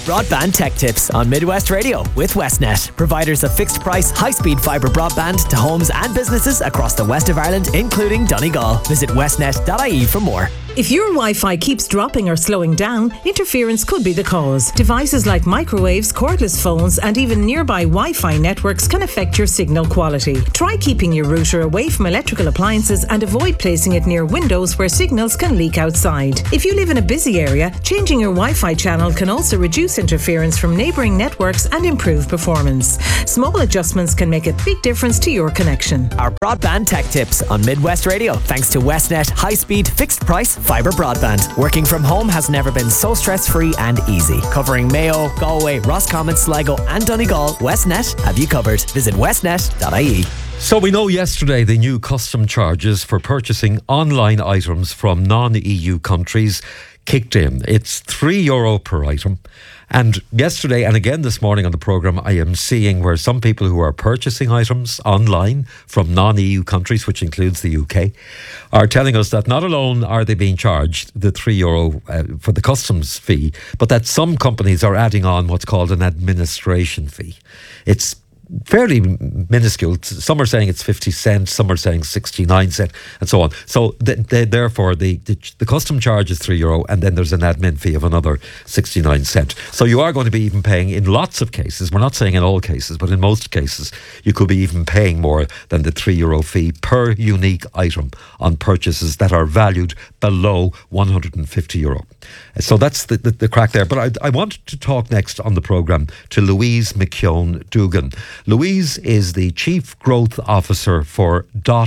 Broadband Tech Tips on Midwest Radio with Westnet, providers of fixed price, high speed fibre broadband to homes and businesses across the west of Ireland, including Donegal. Visit westnet dot I E for more. If your Wi-Fi keeps dropping or slowing down, interference could be the cause. Devices like microwaves, cordless phones, and even nearby Wi-Fi networks can affect your signal quality. Try keeping your router away from electrical appliances and avoid placing it near windows where signals can leak outside. If you live in a busy area, changing your Wi-Fi channel can also reduce interference from neighbouring networks and improve performance. Small adjustments can make a big difference to your connection. Our Broadband Tech Tips on Midwest Radio, thanks to Westnet high-speed, fixed-price fibre broadband. Working from home has never been so stress-free and easy. Covering Mayo, Galway, Roscommon, Sligo and Donegal, Westnet have you covered. Visit westnet dot I E. So we know yesterday the new custom charges for purchasing online items from non-E U countries kicked in. It's three euro per item. And yesterday and again this morning on the programme, I am seeing where some people who are purchasing items online from non-E U countries, which includes the U K, are telling us that not alone are they being charged the three euro uh, for the customs fee, but that some companies are adding on what's called an administration fee. It's fairly minuscule. Some are saying it's fifty cents, some are saying sixty-nine cents, and so on. So th- th- therefore, the, the the custom charge is three euro, and then there's an admin fee of another sixty-nine cents. So you are going to be even paying, in lots of cases, we're not saying in all cases, but in most cases, you could be even paying more than the three euro fee per unique item on purchases that are valued below one hundred fifty euro. So that's the, the, the crack there. But I, I wanted to talk next on the programme to Louise McKeown-Dugan. Louise is the Chief Growth Officer for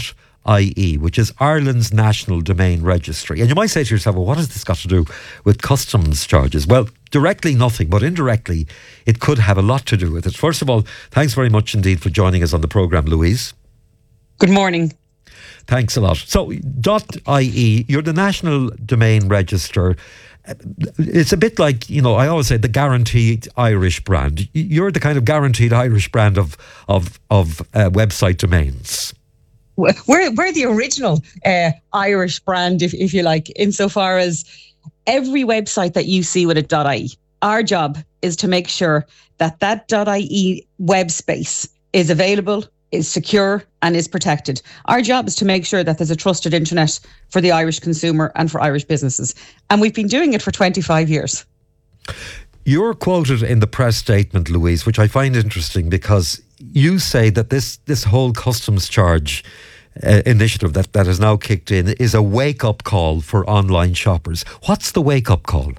.ie, which is Ireland's national domain registry. And you might say to yourself, well, what has this got to do with customs charges? Well, directly nothing, but indirectly it could have a lot to do with it. First of all, thanks very much indeed for joining us on the programme, Louise. Good morning. Thanks a lot. So, .ie, you're the national domain register. It's a bit like, you know, I always say the guaranteed Irish brand. You're the kind of guaranteed Irish brand of of of uh, website domains. We're we're the original uh, Irish brand, if if you like, insofar as every website that you see with a .ie. Our job is to make sure that that .ie web space is available, is secure and is protected. Our job is to make sure that there's a trusted internet for the Irish consumer and for Irish businesses. And we've been doing it for twenty-five years. You're quoted in the press statement, Louise, which I find interesting because you say that this, this whole customs charge uh, initiative that, that has now kicked in is a wake-up call for online shoppers. What's the wake-up call?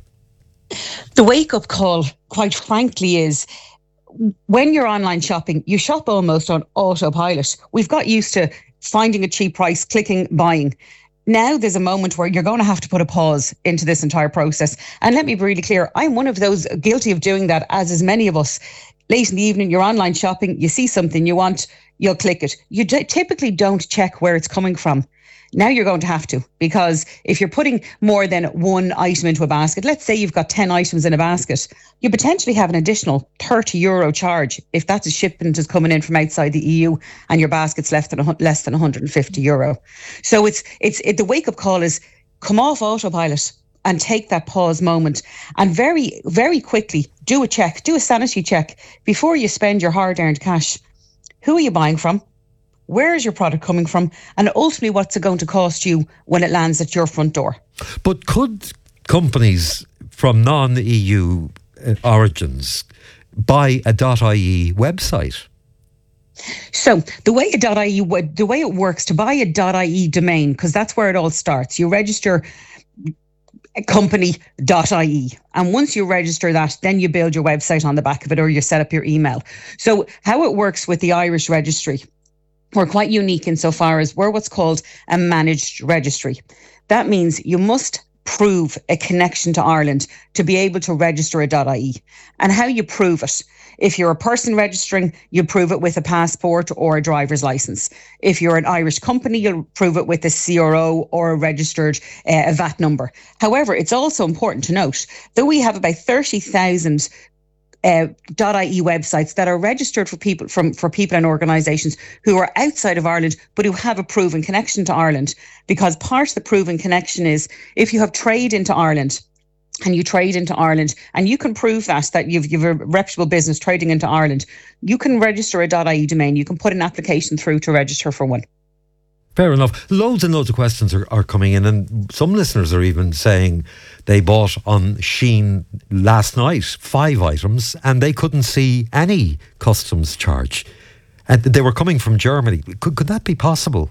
The wake-up call, quite frankly, is when you're online shopping, you shop almost on autopilot. We've got used to finding a cheap price, clicking, buying. Now there's a moment where you're going to have to put a pause into this entire process. And let me be really clear, I'm one of those guilty of doing that, as is many of us. Late in the evening, you're online shopping, you see something you want, you'll click it. You d- typically don't check where it's coming from. Now you're going to have to, because if you're putting more than one item into a basket, let's say you've got ten items in a basket, you potentially have an additional thirty euro charge if that's a shipment is coming in from outside the E U and your basket's less than a, less than one hundred fifty euro. So it's it's it, the wake up call is come off autopilot and take that pause moment and very, very quickly do a check, do a sanity check before you spend your hard earned cash. Who are you buying from? Where is your product coming from? And ultimately, what's it going to cost you when it lands at your front door? But could companies from non-E U uh, origins buy a .ie website? So the way a .ie, the way it works, to buy a .ie domain, because that's where it all starts, you register a company .ie, and once you register that, then you build your website on the back of it, or you set up your email. So how it works with the Irish registry, we're quite unique insofar as we're what's called a managed registry. That means you must prove a connection to Ireland to be able to register a .ie. And how you prove it? If you're a person registering, you prove it with a passport or a driver's license. If you're an Irish company, you'll prove it with a C R O or a registered uh, a V A T number. However, it's also important to note that we have about thirty thousand Uh, .ie websites that are registered for people from for people and organisations who are outside of Ireland but who have a proven connection to Ireland, because part of the proven connection is if you have trade into Ireland and you trade into Ireland, and you can prove that, that you've, you've a reputable business trading into Ireland, you can register a .ie domain. You can put an application through to register for one. Fair enough. Loads and loads of questions are, are coming in, and some listeners are even saying they bought on Shein last night five items and they couldn't see any customs charge. And they were coming from Germany. Could, could that be possible?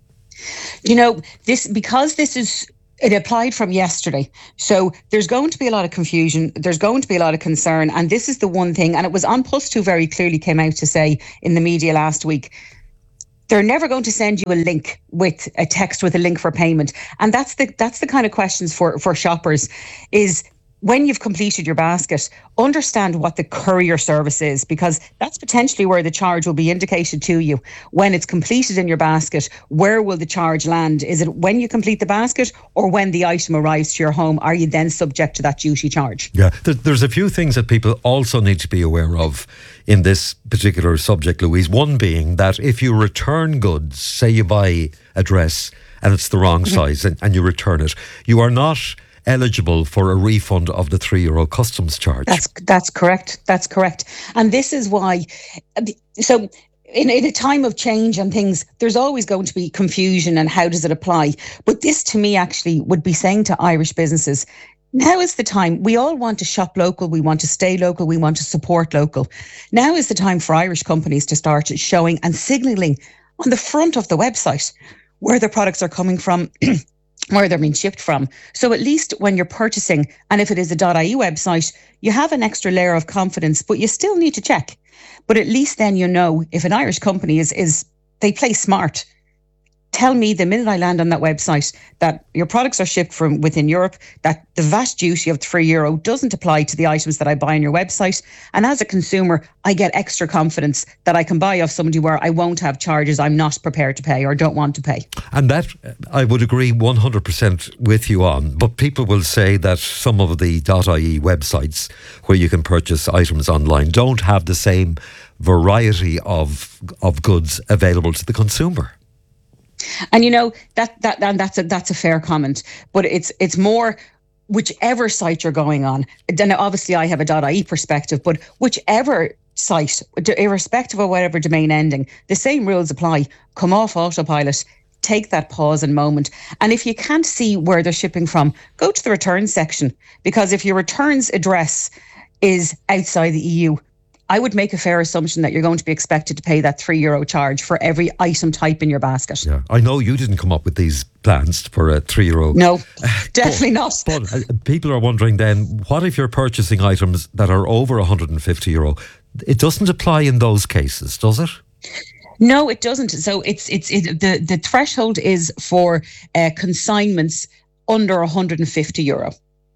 You know, this because this is... It applied from yesterday. So there's going to be a lot of confusion. There's going to be a lot of concern. And this is the one thing, and it was An Post who very clearly came out to say in the media last week, they're never going to send you a link with a text with a link for payment. And that's the that's the kind of questions for, for shoppers is, when you've completed your basket, understand what the courier service is, because that's potentially where the charge will be indicated to you. When it's completed in your basket, where will the charge land? Is it when you complete the basket or when the item arrives to your home? Are you then subject to that duty charge? Yeah, there's a few things that people also need to be aware of in this particular subject, Louise. One being that if you return goods, say you buy a dress and it's the wrong mm-hmm. size and, and you return it, you are not eligible for a refund of the three euro customs charge. That's that's correct. That's correct. And this is why, so in, in a time of change and things, there's always going to be confusion and how does it apply? But this to me actually would be saying to Irish businesses, now is the time. We all want to shop local. We want to stay local. We want to support local. Now is the time for Irish companies to start showing and signalling on the front of the website where their products are coming from, where they're being shipped from. So at least when you're purchasing, and if it is a .ie website, you have an extra layer of confidence, but you still need to check. But at least then you know if an Irish company is, is they play smart. Tell me the minute I land on that website that your products are shipped from within Europe, that the V A T duty of three euro doesn't apply to the items that I buy on your website. And as a consumer, I get extra confidence that I can buy off somebody where I won't have charges I'm not prepared to pay or don't want to pay. And that I would agree one hundred percent with you on. But people will say that some of the .ie websites where you can purchase items online don't have the same variety of of goods available to the consumer. And you know that that and that's a that's a fair comment, but it's it's more whichever site you're going on. Then obviously I have a .ie perspective, but whichever site, irrespective of whatever domain ending, the same rules apply. Come off autopilot, take that pause and moment, and if you can't see where they're shipping from, go to the returns section, because if your returns address is outside the E U, I would make a fair assumption that you're going to be expected to pay that three euro charge for every item type in your basket. Yeah, I know you didn't come up with these plans for a three euro. No, definitely but, not. But uh, people are wondering then, what if you're purchasing items that are over one hundred fifty euro? It doesn't apply in those cases, does it? No, it doesn't. So it's it's it, the the threshold is for uh, consignments under one hundred fifty euro.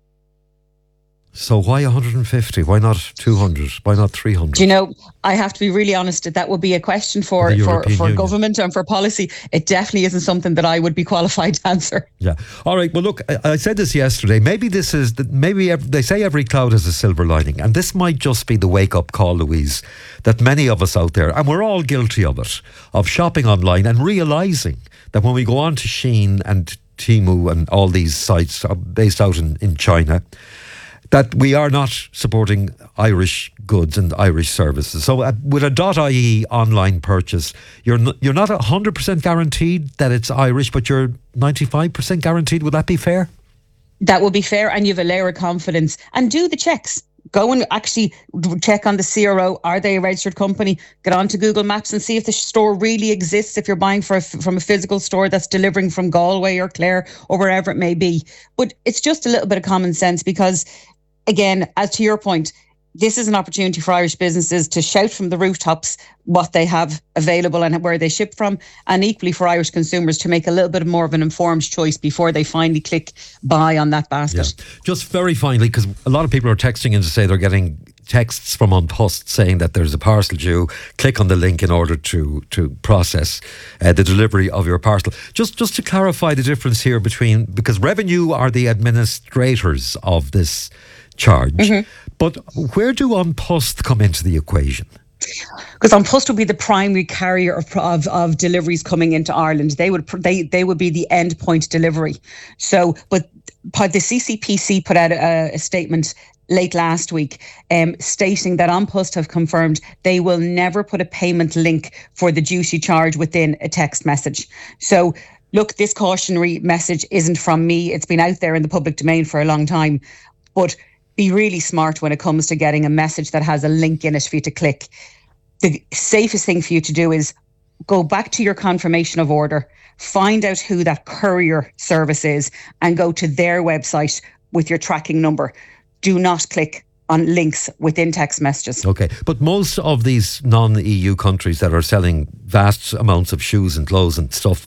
So why one hundred fifty? Why not two hundred? Why not three hundred? Do you know, I have to be really honest, that would be a question for, for, for government and for policy. It definitely isn't something that I would be qualified to answer. Yeah. All right. Well, look, I, I said this yesterday. Maybe this is, the, maybe every, they say every cloud has a silver lining. And this might just be the wake-up call, Louise, that many of us out there, and we're all guilty of it, of shopping online and realising that when we go on to Shein and Temu and all these sites based out in, in China, that we are not supporting Irish goods and Irish services. So uh, with a .ie online purchase, you're n- you're not one hundred percent guaranteed that it's Irish, but you're ninety-five percent guaranteed. Would that be fair? That would be fair, and you have a layer of confidence. And do the checks. Go and actually check on the C R O. Are they a registered company? Get onto Google Maps and see if the store really exists, if you're buying for a, from a physical store that's delivering from Galway or Clare or wherever it may be. But it's just a little bit of common sense, because again, as to your point, this is an opportunity for Irish businesses to shout from the rooftops what they have available and where they ship from, and equally for Irish consumers to make a little bit more of an informed choice before they finally click buy on that basket. Yeah. Just very finally, because a lot of people are texting in to say they're getting texts from An Post saying that there's a parcel due, click on the link in order to to process uh, the delivery of your parcel. Just just to clarify the difference here between, because Revenue are the administrators of this charge, mm-hmm. but where do An Post come into the equation? Because An Post would be the primary carrier of, of of deliveries coming into Ireland. They would they they would be the end point delivery. So, but the C C P C put out a, a statement late last week um, stating that An Post have confirmed they will never put a payment link for the duty charge within a text message. So look, this cautionary message isn't from me. It's been out there in the public domain for a long time. But be really smart when it comes to getting a message that has a link in it for you to click. The safest thing for you to do is go back to your confirmation of order, find out who that courier service is, and go to their website with your tracking number. Do not click on links within text messages. Okay, but most of these non-E U countries that are selling vast amounts of shoes and clothes and stuff